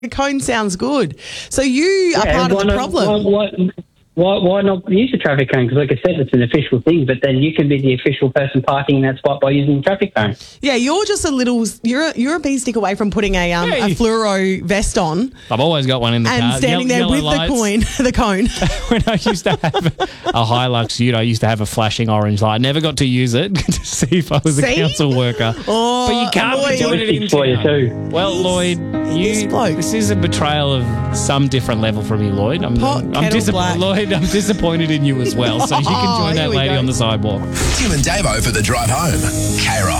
The cone sounds good. So you are part of the problem. Why not use the traffic cone? Because, like I said, it's an official thing, but then you can be the official person parking in that spot by using the traffic cone. Yeah, you're just you're a bee stick away from putting a fluoro vest on. I've always got one in the car. And standing there with the cone. When I used to have a Hilux Ute, I used to have a flashing orange light. I never got to use it to see if I was a council worker. Oh, but you can't be doing it in town. Well, Lloyd, this is a betrayal of some different level from you, Lloyd. I'm disappointed. Lloyd, I'm disappointed in you as well. So you can join that lady on the sidewalk. Tim and Davo for the drive home. K-Rock.